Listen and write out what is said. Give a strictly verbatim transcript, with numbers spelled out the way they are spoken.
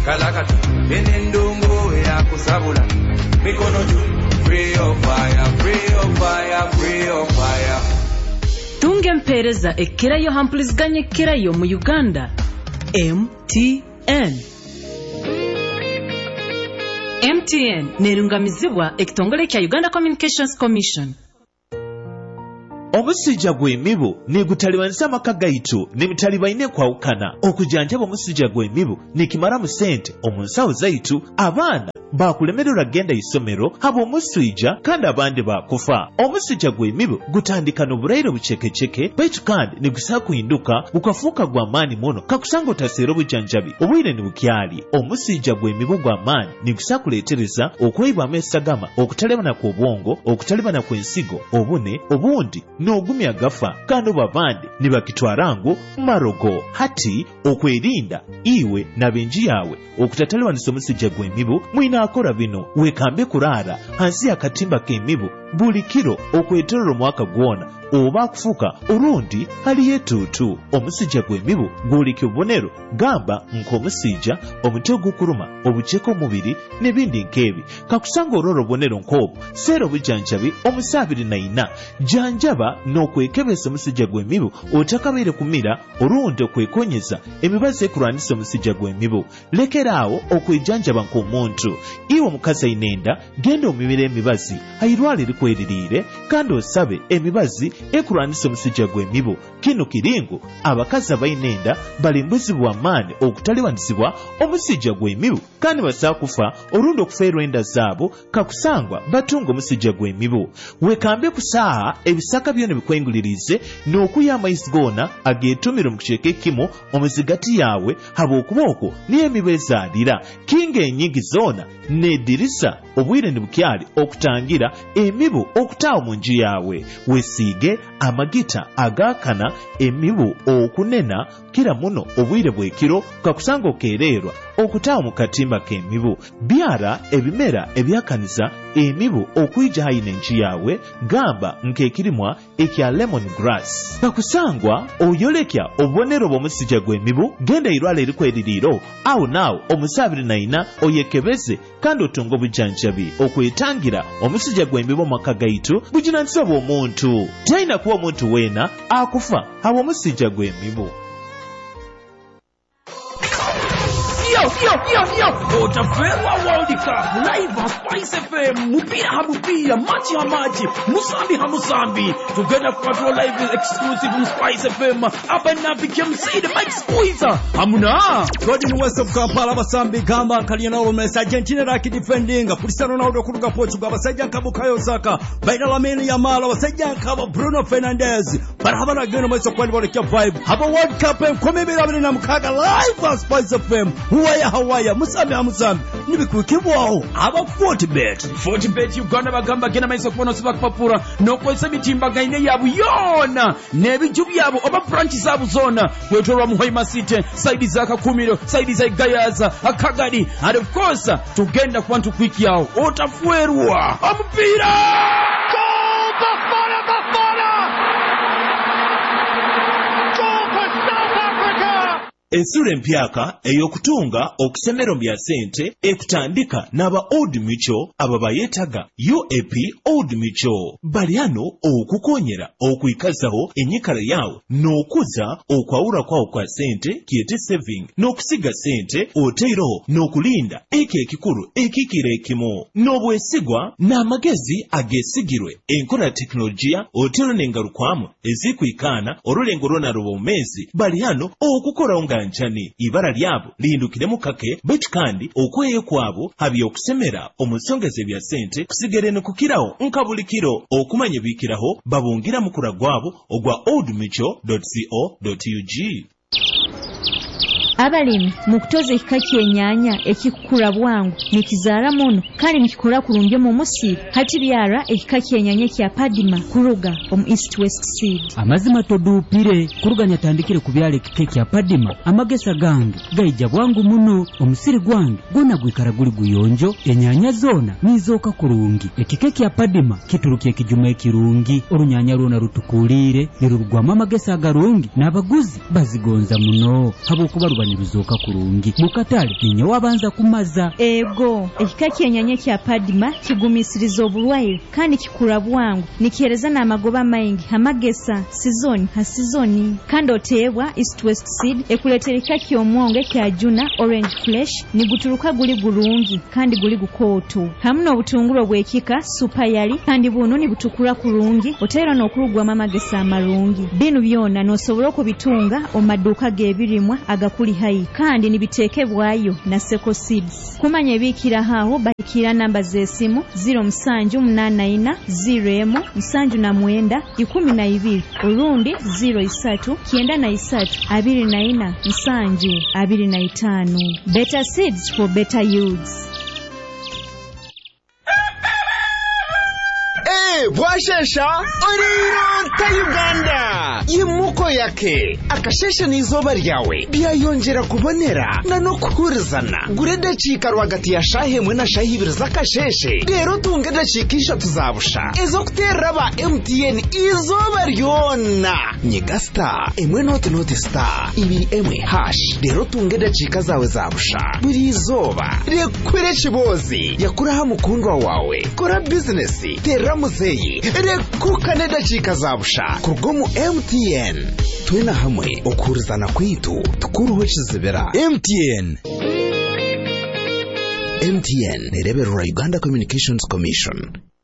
kalakatu benendongo ya kusabula mikono juu free of fire free of fire free of fire tunge mpereza ekirayo hampuliziganye ekirayo mu Uganda M T N M T N nerungamizibwa ekitongole kya Uganda Communications Commission. Omusijja gw'emibu negutalibanisa amaka gaitu nemitaliba ine kwawukana okujanjaba omusijja gw'emibu nekimara mu sente omunsawo zaitu abaana bakulemererwa genda isomero habo omusijja kandi abandi bakufa. Omusijja gw'emibu gutandika n'obulaire bucekeceke baitu kandi negusaba kuhinduka bukafuuka gwa maani muno kakusanga otaseera obujanjabi obwire ne bukyali. Omusijja gw'emibu gwa maani negusaba kuleetereza okweyibwamu esagama okutalebana kw'obwongo okutalebana kw'ensigo obune obundi n'ogumya gafa kandi babandi ne bakitwarango marogo hati okwerinda iwe n'abenji yawe okutatalebanisa omusijja gw'emibu mwina akora bino wekambe kurara hansi y'akatimba k'emibu buli kiro okweterera omwaka gwona oba kufuka orundi hali yetutu. Omusijja gw'emibu gwoleka obubonero gamba nk'omusijja omutwe ogukuruma obuceeko omubiri n'ebindi nk'ebi kakusanga olworo obubonero nk'obwo seera obujanjabi omusaabiri na ina janjaba n'okwekebeza omusijja gw'emibu otakabaire kumira orundi okwekonyeza emibazi ekulwanisa omusijja gw'emibu. Lekeraawo okwejanjaba nk'omuntu iwe omukazi ayina enda genda omibira emibazi ayirwala erikweririire kandi osabe emibazi ekulwanisa omusijja gw'emibu. Kino kiringo abakazi abayina enda balimbuzibwa amaani okutalibanisibwa omusijja gw'emibu kandi basaa kufa olundi okufeerwa enda zaabo kakusangwa batunga omusijja gw'emibu. Wekambe kusaaha ebisaka byona bikwengulirize n'okuya amaizi goona ageetumire mu kicweka ekimu omuzigati yawe habw'okuba okwo niyo emibu ezaalira kinga enyingi zoona n'eddirisa obwire ne bukyali okutangira emibu okutaawa mu nju yawe. Wesiige amagita agaakana emibu okunena kira muno obwire bw'ekiro kakusanga okeererwa okutaawa mu katimba k'emibu. Byara ebimera ebyakaniza emibu okwijja hayina enju yawe gamba nk'ekirimwa ekya lemon grass kakusangwa oyolekya obubonero bw'omusijja gw'emibu genda irwala erikweririiro awo naawo omusaabiri naina oyekebeze kandi otunga obujanjabi okwetangira omusijja gw'emibu mu maka gaitu bujinanisa bw'omuntu talina kuba omuntu weena akufa haba omusijja gw'emibu. Yo, yo, yo, yo! Otaferwa World Cup live on Spice F M. Mupira ha mupira, machi ha machi, musambi ha musambi. Together for live exclusive on Spice F M. Abana became see the Mike Squeezer. Hamuna. Godin West of Kampala basambi gamba kalina olomesa Argentina raki defending. Cristiano Ronaldo kuruga Portugal basajja kabukayo Saka. Baina Lamine Yamal basajja kaba Bruno Fernandes. Barabara gano mweso kwani bole kya vibe. Haba World Cup komebera bali na mukaga live on Spice F M. Huwaya hawaya musambi amusambi nibikukibwaho aba Fortbet. Fortbet Uganda bagamba gena maiso kubono siba papura nokozesa mitimbaga ine yabu yona nebiju byabo oba branch zabu zona wetorwa mu Hoima City side za Kakumiro side za Gayaza Akagadi and of course tugenda kwantu quick yao otafuerwa amupira goal Bafana Bafana goal for South Africa. Ensura empyaka eyokutunga okusemero bya sente ekutandika n'aba Old Mutual aba bayetaga U A P Old Mutual baliano okukonyera okuyikazaho enyikala yawo n'okuza okwawula kwawo kwa sente kiyete saving n'okusiga sente oteeroho n'okulinda eke ekikulu ekikira ekimu n'obwesigwa n'amagezi agesigirwe enkola ya teknologiya oteero n'engalukwamu ezikwikaana olulengo lwona lw'omumezi baliano okukola nga njani ibara lyabo lihindukire mukake betu kandi okweyo kwabo habi okusemera omusongeze bya sente kusigerene kukiraho nkabulikiro okumanye bikiraho babungira mukura gwabo ogwa old mutual dot co dot u g. Abalimi mukutoza ekika ky'ennyanya ekikula bwangu nikizaala muno kale nikikola kulungi mu musiru hati byara ekika ky'ennyanya kya Padima kuruga omu East West Seed. Amazima todupire kuruga nyatandikire kubyala ekika kya Padima amagesa gange gaija bwangu muno omusiri gwange gona gwikara guli guyonjo ennyanya zona nizoka kulungi ekika kya Padima kituluke ekijuma ekirungi olunyanya lwona rutukulire nirugwamu amagesa agarungi n'abaguzi bazigonza muno habo kuba nibizoka kurungi mukatale ninye wabanza kumaza. Ego ekika kyenyanya kya Padima kigumisiriza obulwaire kandi kikura bwangu nikihereza n'amagoba maingi hamagesa sizoni ha sizoni kandi oteebwa East West Seed ekuletera ekika ky'omwonge kya Juna Orange Flesh niguturuka guli gulungi kandi guli gukooto hamno obutungulu bw'ekika Super Yali kandi buno nibutukura kurungi oteera n'okulugwa amagesa amarungi bino byona n'osobola okubitunga omaduuka g'ebirimwa agakuli hayi kandi nibiteekebwayo na Seko Seeds. Kumanya ebikira haho bakira namba z'esimu zero musanju munana ina zero emu musanju na mwenda ikumi na ibiri urundi zero isatu kienda na isatu abiri na ina musanju abiri na itano. Better Seeds for better yields. Bwashesha oriro ta Uganda yimuko yake akashesha n'izoba ryawe byayongera kubonera na no kuhurizana gureda cika rwagati ya shahemwe na shahibiri zakasheshe rero tunge dacikisha tuzabusha ezo kutera ba M T N izoba ryona nyegasta emwe note note star ibiri emwe hash rero tunge dacika zawe zabusha buri izoba rekwere chibozi yakuraha mukundwa wawe kora business tera muzeyi rekukane dacika zabusha kurgomu M T N twena hamwe okurizana kwitu tukuruho kizibera. M T N M T N nereberera Uganda Communications Commission.